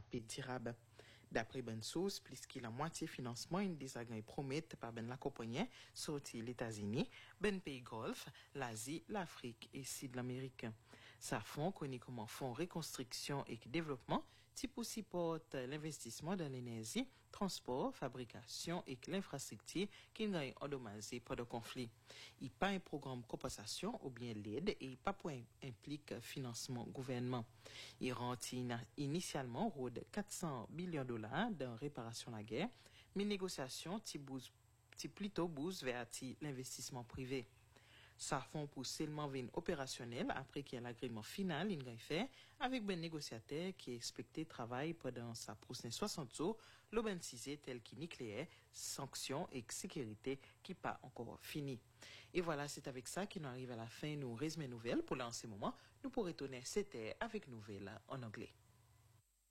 paix durable. D'après bonne source, plus qu'il la moitié financement une des agents promettent par ben la compagnie sorti les États-Unis, ben pays Golfe, l'Asie, l'Afrique et Sud l'Amérique. Ça fond connu comme fonds reconstruction et développement, type aussi porte l'investissement dans l'énergie, transport, fabrication et l'infrastructure qui gagne endommagé par le conflit. Il pas un programme compensation ou bien l'aide et pas point implique financement gouvernement. Il rentre initialement rôde 400 millions de dollars dans réparation de la guerre, mais négociations plutôt bousent vers l'investissement privé. Ça fond pour seulement venir opérationnel après qu'il y a l'agrément final il a fait avec ben négociateur qui est expecté travailler pendant sa prochaine 60 jours, le 26 tel qui nucléaire, sanctions et sécurité qui pas encore fini. Et voilà, c'est avec ça qu'il nous arrive à la fin, nous résumé nouvelles pour là en ce moment, nous pourrons retourner c'était avec nouvelles en anglais.